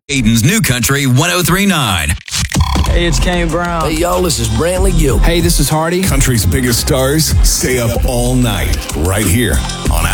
Aiden's New Country 103.9. Hey, it's Kane Brown. Hey, y'all, this is Brantley Gill. Hey, this is Hardy. Country's biggest stars stay up all night right here on